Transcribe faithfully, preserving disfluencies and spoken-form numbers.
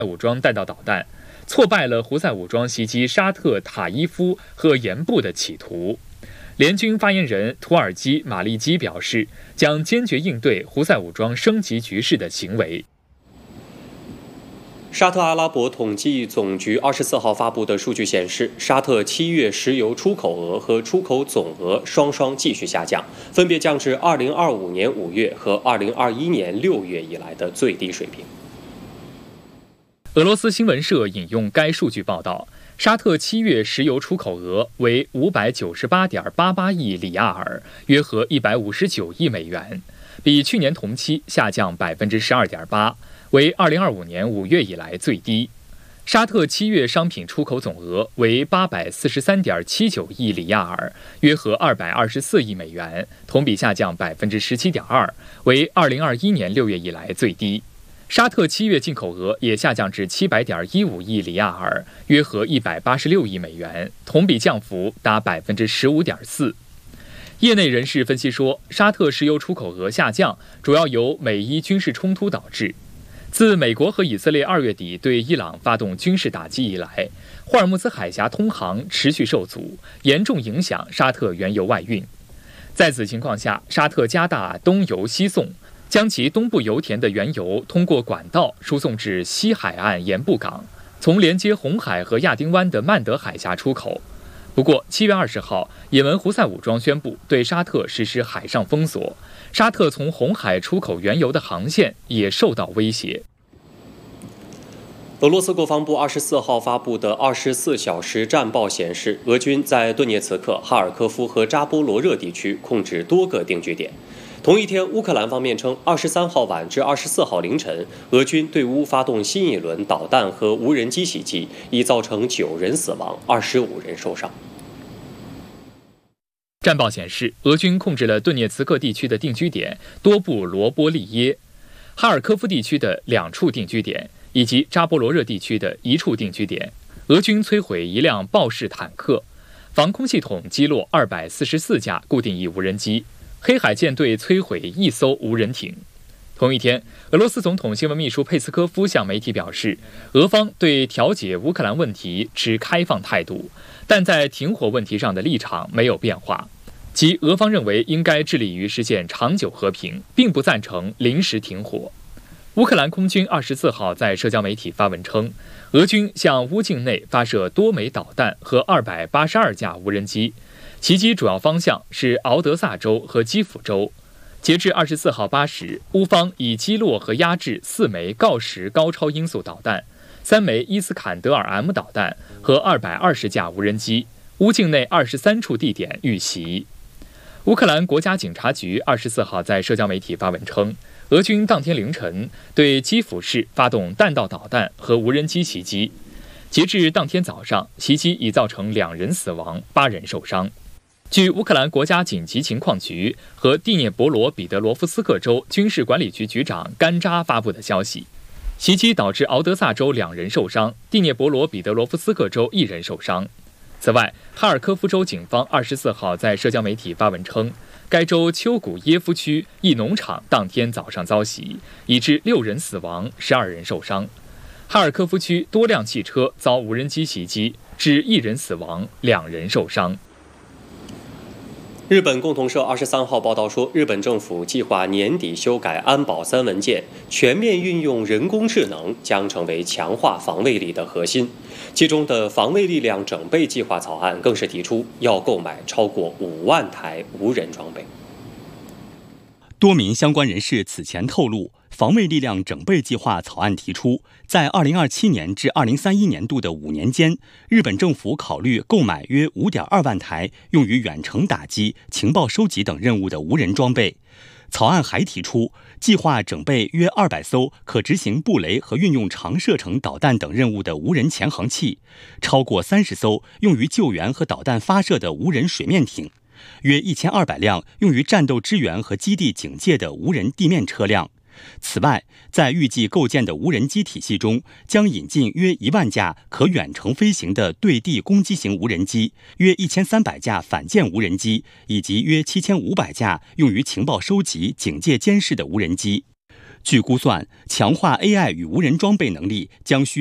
武装弹道导弹，挫败了胡塞武装袭击沙特塔伊夫和盐部的企图。联军发言人土耳其马利基表示，将坚决应对胡塞武装升级局势的行为。 沙特阿拉伯统计总局二十四号发布的数据显示，沙特七月石油出口额和出口总额双双继续下降，分别降至二零二五年五月和二零二一年六月以来的最低水平。 俄罗斯新闻社引用该数据报道，沙特七月石油出口额为五百九十八点八八亿里亚尔，约合一百五十九亿美元，比去年同期下降百分之十二点八。为二零二五年五月以来最低。沙特七月商品出口总额为八百四十三点七九亿里亚尔，约合二百二十四亿美元，同比下降百分之十七点二，为二零二一年六月以来最低。沙特七月进口额也下降至七百点一五亿里亚尔，约合一百八十六亿美元，同比降幅达百分之十五点四。业内人士分析说，沙特石油出口额下降主要由美伊军事冲突导致。自美国和以色列二月底对伊朗发动军事打击以来，霍尔木兹海峡通航持续受阻，严重影响沙特原油外运。在此情况下，沙特加大东油西送，将其东部油田的原油通过管道输送至西海岸盐部港，从连接红海和亚丁湾的曼德海峡出口。不过，七月二十号，也门胡塞武装宣布对沙特实施海上封锁，沙特从红海出口原油的航线也受到威胁。 俄罗斯国防部二十四号发布的二十四小时战报显示，俄军在顿涅茨克、哈尔科夫和扎波罗热地区控制多个定居点。同一天，乌克兰方面称，二十三号晚至二十四号凌晨，俄军对乌发动新一轮导弹和无人机袭击，已造成九人死亡，二十五人受伤。 战报显示，俄军控制了顿涅茨克地区的定居点多布罗波利耶、哈尔科夫地区的两处定居点，以及扎波罗热地区的一处定居点。俄军摧毁一辆豹式坦克，防空系统击落二百四十四架固定翼无人机。黑海舰队摧毁一艘无人艇。同一天，俄罗斯总统新闻秘书佩斯科夫向媒体表示，俄方对调解乌克兰问题持开放态度，但在停火问题上的立场没有变化，即俄方认为应该致力于实现长久和平，并不赞成临时停火。乌克兰空军二十四号在社交媒体发文称，俄军向乌境内发射多枚导弹和二百八十二架无人机，袭击主要方向是敖德萨州和基辅州。截至二十四号八时，乌方已击落和压制四枚锆石高超音速导弹、三枚伊斯坎德尔 M 导弹和二百二十架无人机，乌境内二十三处地点遇袭。乌克兰国家警察局二十四号在社交媒体发文称，俄军当天凌晨对基辅市发动弹道导弹和无人机袭击。截至当天早上，袭击已造成两人死亡，八人受伤。据乌克兰国家紧急情况局和蒂涅博罗彼得罗夫斯克州军事管理局局长甘扎发布的消息，袭击导致敖德萨州两人受伤，蒂涅博罗彼得罗夫斯克州一人受伤。此外，哈尔科夫州警方二十四号在社交媒体发文称，该州丘古耶夫区一农场当天早上遭袭，已致六人死亡，十二人受伤。哈尔科夫区多辆汽车遭无人机袭击，致一人死亡，两人受伤。 日本共同社二十三号报道说，日本政府计划年底修改安保三文件，全面运用人工智能将成为强化防卫力的核心。其中的防卫力量整备计划草案更是提出要购买超过五万台无人装备。 多名相关人士此前透露，防卫力量整备计划草案提出，在二零二七年至二零三一年度的五年间，日本政府考虑购买约五点二万台用于远程打击、情报收集等任务的无人装备。草案还提出，计划整备约二百艘可执行布雷和运用长射程导弹等任务的无人潜航器，超过三十艘用于救援和导弹发射的无人水面艇，约一千二百辆用于战斗支援和基地警戒的无人地面车辆。此外，在预计构建的无人机体系中，将引进约一万架可远程飞行的对地攻击型无人机，约一千三百架反舰无人机，以及约七千五百架用于情报收集、警戒监视的无人机。 据估算，强化 A I 与无人装备能力将需